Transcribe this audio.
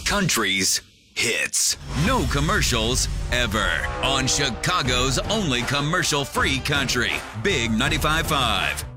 Country's hits. No commercials ever. On Chicago's only commercial-free country. Big 95.5.